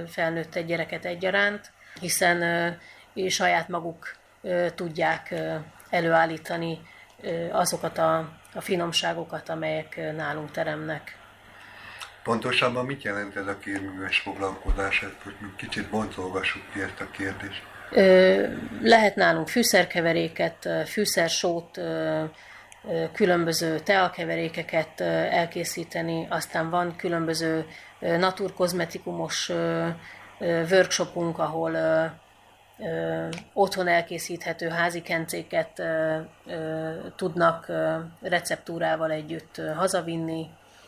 felnőttet, gyereket egyaránt, hiszen saját maguk tudják előállítani azokat a finomságokat, amelyek nálunk teremnek. Pontosabban mit jelent ez a kézműves foglalkozás? Hogy kicsit boncolgassuk ki ezt a kérdést. Lehet nálunk fűszerkeveréket, fűszersót, különböző teakeverékeket elkészíteni, aztán van különböző naturkozmetikumos workshopunk, ahol otthon elkészíthető házi kencéket tudnak receptúrával együtt hazavinni,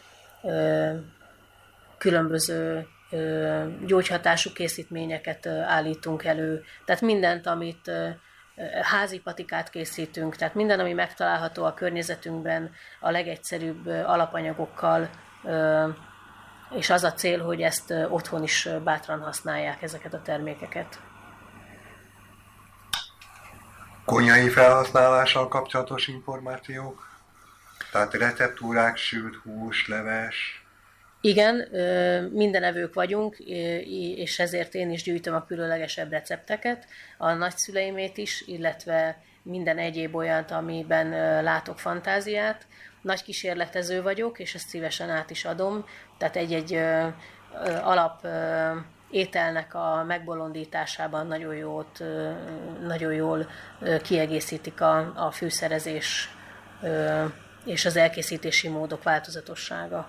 különböző gyógyhatású készítményeket állítunk elő. Tehát mindent, amit házi patikát készítünk, tehát minden, ami megtalálható a környezetünkben a legegyszerűbb alapanyagokkal, és az a cél, hogy ezt otthon is bátran használják ezeket a termékeket. Konyhai felhasználással kapcsolatos információk? Tehát receptúrák, sült hús, leves? Igen, mindenevők vagyunk, és ezért én is gyűjtöm a különlegesebb recepteket, a nagyszüleimét is, illetve minden egyéb olyat, amiben látok fantáziát. Nagy kísérletező vagyok, és ezt szívesen át is adom, tehát egy-egy alap ételnek a megbolondításában nagyon jól kiegészítik a fűszerezés és az elkészítési módok változatossága.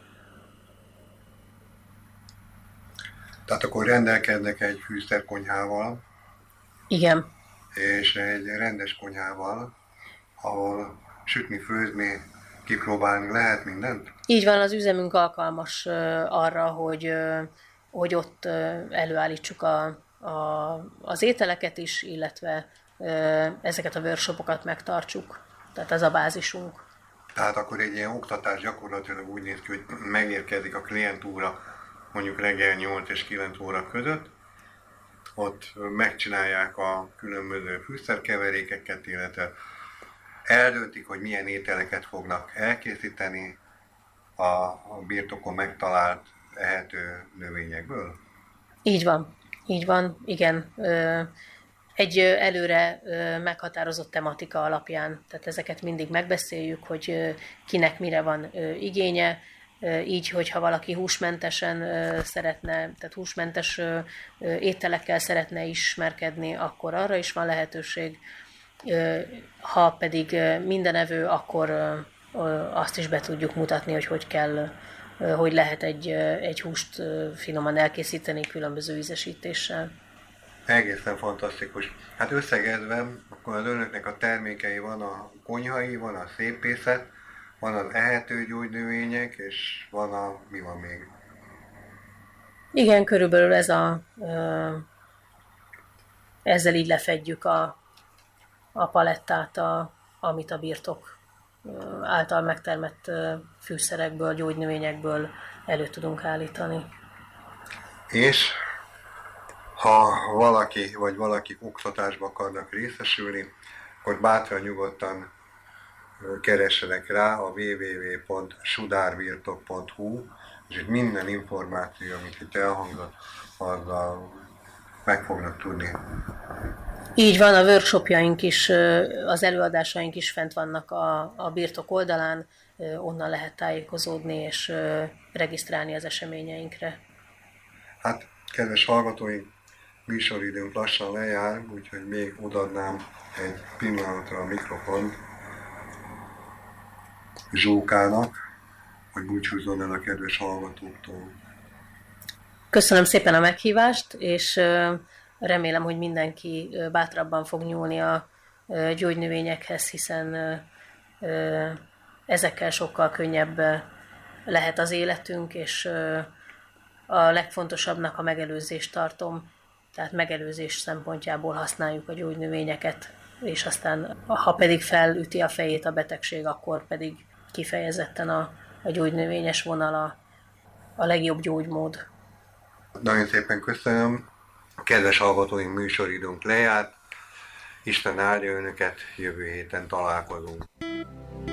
Tehát akkor rendelkeznek egy fűszerkonyhával. Igen. És egy rendes konyhával, ahol sütni, főzni, kipróbálni lehet mindent? Így van, az üzemünk alkalmas arra, hogy ott előállítsuk az ételeket is, illetve ezeket a workshopokat megtartsuk. Tehát ez a bázisunk. Tehát akkor egy ilyen oktatás gyakorlatilag úgy néz ki, hogy megérkezik a klientúra mondjuk reggel 8 és 9 óra között, ott megcsinálják a különböző fűszerkeverékeket, illetve eldöntik, hogy milyen ételeket fognak elkészíteni a birtokon megtalált ehető növényekből? Így van, igen. Egy előre meghatározott tematika alapján, tehát ezeket mindig megbeszéljük, hogy kinek mire van igénye, így, hogyha valaki húsmentesen szeretne, tehát húsmentes ételekkel szeretne ismerkedni, akkor arra is van lehetőség. Ha pedig mindenevő, akkor azt is be tudjuk mutatni, hogy lehet egy húst finoman elkészíteni különböző ízesítéssel. Egészen fantasztikus. Hát összegezve, akkor az önöknek a termékei van a konyhai, van a szépészet, van az ehető gyógynövények, és mi van még? Igen, körülbelül ezzel így lefedjük a palettát, amit a birtok által megtermett fűszerekből, gyógynövényekből elő tudunk állítani. És ha valaki oktatásba akarnak részesülni, akkor bátran nyugodtan keressenek rá a www.sudarbirtok.hu, és itt minden információ, amit itt elhangzott, azzal meg fognak tudni. Így van, a workshopjaink is, az előadásaink is fent vannak a birtok oldalán, onnan lehet tájékozódni és regisztrálni az eseményeinkre. Hát, kedves hallgatóink, műsoridőnk lassan lejár, úgyhogy még odaadnám egy pillanatra a mikrofont Zsókának, hogy búcsúzzon el a kedves hallgatóktól. Köszönöm szépen a meghívást, és remélem, hogy mindenki bátrabban fog nyúlni a gyógynövényekhez, hiszen ezekkel sokkal könnyebb lehet az életünk, és a legfontosabbnak a megelőzést tartom, tehát megelőzés szempontjából használjuk a gyógynövényeket, és aztán ha pedig felüti a fejét a betegség, akkor pedig kifejezetten a gyógynövényes vonal a legjobb gyógymód. Nagyon szépen köszönöm. Kedves hallgatóink, műsoridőnk lejárt. Isten áldja önöket, jövő héten találkozunk.